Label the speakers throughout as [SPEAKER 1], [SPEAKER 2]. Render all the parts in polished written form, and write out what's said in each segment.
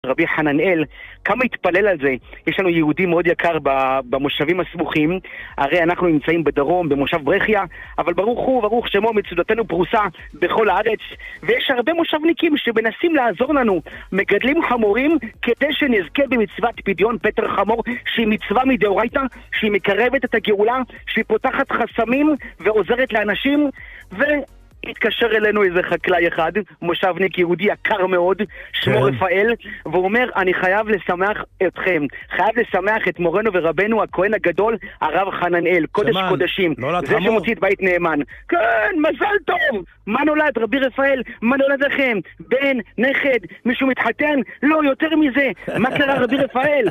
[SPEAKER 1] רבי חננאל, כמה התפלל על זה. יש לנו יהודי מאוד יקר במושבים הסמוכים, הרי אנחנו נמצאים בדרום, במושב ברכיה, אבל ברוך הוא, ברוך שמו, מצודתנו פרוסה בכל הארץ, ויש הרבה מושבניקים שמנסים לעזור לנו, מגדלים חמורים כדי שנזכה במצוות פדיון פטר חמור, שהיא מצווה מדאורייתא, שהיא מקרבת את הגאולה, שהיא פותחת חסמים ועוזרת לאנשים, התקשר אלינו איזה חקלאי אחד, מושבניק יהודי יקר מאוד, שמו רפאל, והוא אומר, אני חייב לשמח אתכם, חייב לשמח את מורנו ורבנו הכהן הגדול, הרב חננאל, קודש קודשים, זה שמוציא את בית נאמן. כן, מזל טוב! מה נולד, רבי רפאל? מה נולד לכם? בן, נכד, מישהו מתחתן? לא, יותר מזה. מה קרה, רבי רפאל?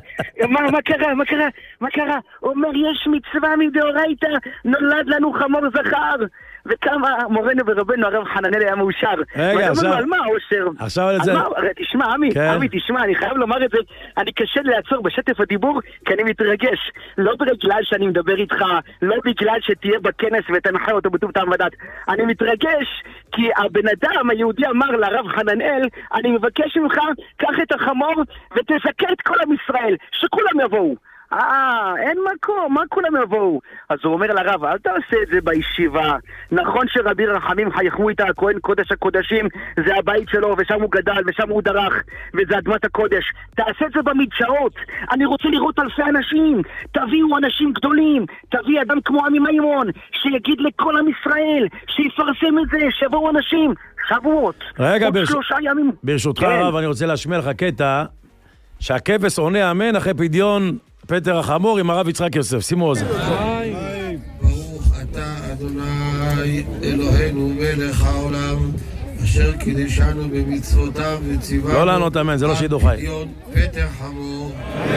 [SPEAKER 1] מה קרה? הוא אומר, יש מצווה מדאורייתא, נולד לנו חמור זכר. וכמה מורנו ורבנו הרב חננאל היה מאושר.
[SPEAKER 2] רגע, עכשיו...
[SPEAKER 1] על מה האושר?
[SPEAKER 2] עכשיו על זה...
[SPEAKER 1] תשמע, עמי, תשמע, אני חייב לומר את זה, אני קשה לעצור בשטף הדיבור, כי אני מתרגש. לא בגלל שאני מדבר איתך, לא בגלל שתהיה בכנס ותנחה אותו בטוב טעם ודת. אני מתרגש, כי הבן אדם היהודי אמר לרב חננאל, אני מבקש ממך, קח את החמור ותזכה את כל עם ישראל, שכולם יבואו. אין מקום, מה כולם יבואו? אז הוא אומר לרב, אל תעשה את זה בישיבה. נכון שרבי רחמים חייכו איתה, הכהן קודש הקודשים, זה הבית שלו, ושם הוא גדל, ושם הוא דרך, וזה אדמת הקודש. תעשה את זה במדשאות. אני רוצה לראות אלפי אנשים. תביאו אנשים גדולים. תביא אדם כמו עמי מימון, שיגיד לכל עם ישראל, שיפרסם את זה, שיבואו אנשים. שבועות.
[SPEAKER 2] רגע, ברשותך הרב, אני רוצה להשמיע לך קטע, שהכבש עונה אמן אחרי פדיון פטר החמור עם הרב יצחק יוסף. שימו אוזן.
[SPEAKER 3] ברוך אתה אדוני אלוהינו מלך העולם אשר קידשנו במצוותיו וציוונו
[SPEAKER 2] לא לענות אמן, זה לא שידור חי.
[SPEAKER 3] פטר חמור.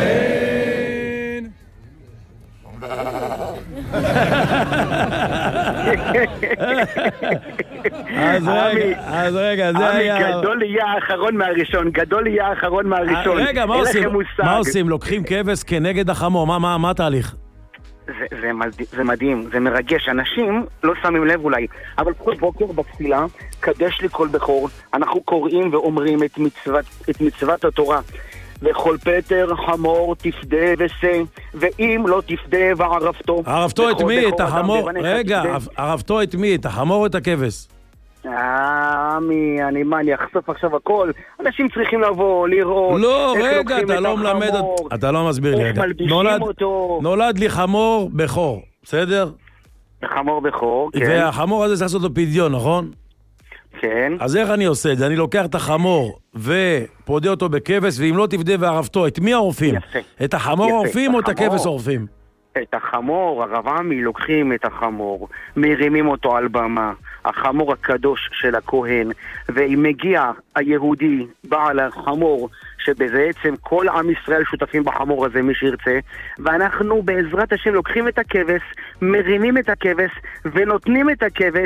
[SPEAKER 2] אז רגע, זה היה...
[SPEAKER 1] גדול יהיה האחרון מהראשון.
[SPEAKER 2] רגע, מה עושים? לוקחים כבש כנגד החמור, מה התהליך?
[SPEAKER 1] זה מדהים, זה מרגש. אנשים לא שמים לב אולי, אבל כל בוקר בתפילה, קדש לי כל בכור, אנחנו קוראים ואומרים את מצוות התורה. וכל פטר חמור תפדה ושא, ואם לא תפדה וערפתו.
[SPEAKER 2] ערפתו את מי? את החמור? רגע, ערפתו את מי? את החמור או את הכבש?
[SPEAKER 1] אני אחשוף עכשיו הכל. אנשים צריכים לבוא, לראות.
[SPEAKER 2] לא, רגע, אתה לא מלמד, אתה לא מסביר לי.
[SPEAKER 1] איך מלבישים אותו.
[SPEAKER 2] נולד לי חמור בכור, בסדר?
[SPEAKER 1] חמור בכור, כן.
[SPEAKER 2] והחמור הזה צריך לעשות לו פדיון, נכון?
[SPEAKER 1] כן.
[SPEAKER 2] אז איך אני עושה את זה? אני לוקח את החמור ופודה אותו בכבש, ואם לא תפדה וערפתו, את מי עורפים?
[SPEAKER 1] יפה.
[SPEAKER 2] את החמור עורפים או את הכבש עורפים?
[SPEAKER 1] את החמור, הרב עמי, לוקחים את החמור, מרימים אותו על במה, החמור הקדוש של הכהן, ואם מגיע היהודי, בעל החמור, שבעצם כל עם ישראל שותפים בחמור הזה, מי שירצה, ואנחנו בעזרת השם לוקחים את הכבש, מרימים את הכבש, ונותנים את הכבש,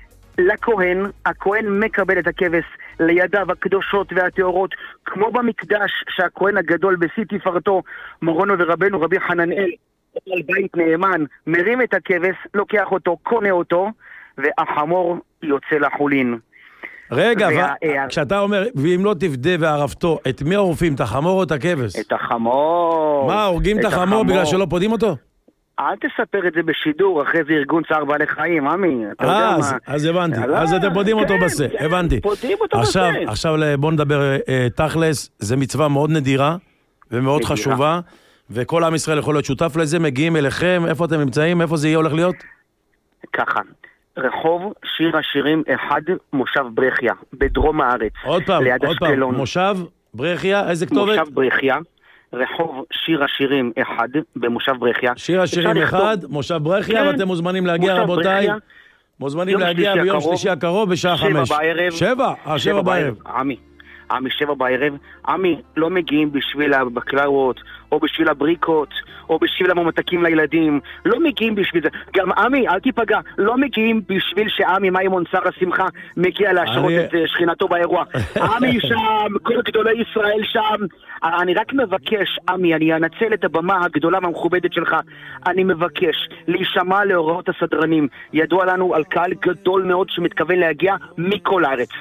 [SPEAKER 1] לכהן, הכהן מקבל את הכבש לידיו הקדושות והטהורות, כמו במקדש שהכהן הגדול בשיא תפארתו, מורנו ורבנו רבי חננאל, על בית נאמן, מרים את הכבש, לוקח אותו, קונה אותו, והחמור יוצא לחולין.
[SPEAKER 2] רגע, כשאתה אומר, ואם לא תפדה וערפתו, את מי עורפים? את החמור או את הכבש?
[SPEAKER 1] את החמור.
[SPEAKER 2] מה, הורגים את החמור בגלל שלא פודים אותו?
[SPEAKER 1] אל תספר את זה בשידור, אחרי זה ארגון צער בעלי חיים, עמי.
[SPEAKER 2] אז הבנתי. אז אתם פודים אותו בזה, הבנתי.
[SPEAKER 1] פודים אותו בזה.
[SPEAKER 2] עכשיו בוא נדבר תכלס, זה מצווה מאוד נדירה ומאוד חשובה, וכל עם ישראל יכול להיות שותף לזה, מגיעים אליכם, איפה אתם נמצאים, איפה זה יהיה הולך להיות?
[SPEAKER 1] ככה, רחוב שיר השירים 1, מושב ברכיה, בדרום הארץ.
[SPEAKER 2] עוד פעם, מושב ברכיה, איזה כתובת?
[SPEAKER 1] מושב ברכיה. רחוב שיר השירים 1 במושב ברכיה.
[SPEAKER 2] שיר השירים 1, מושב ברכיה, ואתם מוזמנים להגיע, רבותיי. מוזמנים להגיע ביום שלישי הקרוב בשעה 5.
[SPEAKER 1] 7 בערב.
[SPEAKER 2] 7 בערב.
[SPEAKER 1] עמי, 7 בערב. עמי, לא מגיעים בשביל הבקלאות, או בשביל הבריקות, או בשביל הממתקים לילדים. לא מגיעים בשביל זה. גם עמי, אל תיפגע. לא מגיעים בשביל שעמי מימון שר השמחה מגיע להשרות את שכינתו באירוע. עמי שם, כל גדולי ישראל שם. אני רק מבקש, עמי, אני אנצל את הבמה הגדולה והמכובדת שלך. אני מבקש להישמע להוראות הסדרנים. ידוע לנו על קהל גדול מאוד שמתכוון להגיע מכל הארץ.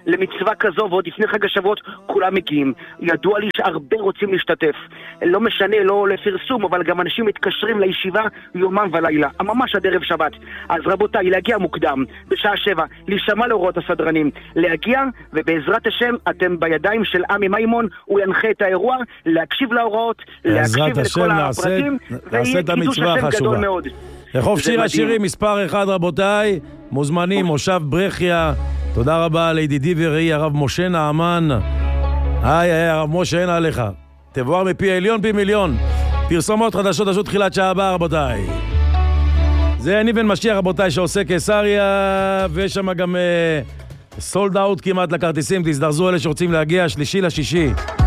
[SPEAKER 1] למצווה כזו, ועוד לפני חג השבועות כולם מגיעים. ידוע לי שהרבה רוצים להשתתף. לא משנה, לא לפרסום, אבל גם אנשים מתקשרים לישיבה יומם ולילה, ממש עד ערב שבת. אז רבותיי, להגיע מוקדם, בשעה 7, להישמע להוראות הסדרנים, להגיע, ובעזרת השם אתם בידיים של עמי מימון, הוא ינחה את האירוע, להקשיב להוראות, להקשיב לכל הפרטים,
[SPEAKER 2] נעשה את המצווה החשובה. רחוב שיר השירים מספר 1 רבותיי, מוזמנים, מושב ברכיה. תודה רבה לידידי וראי הרב משה נעמן. היי הרב משה, אין עליך, תבואר מפי עליון פי מיליון. פרסומות חדשות עשו תחילת שעה הבאה רבותיי. זה אני בן משיח רבותיי שעושה קיסריה, ויש שם גם סולד אאוט כמעט לכרטיסים, תזדרזו אלה שרוצים להגיע, 3/6.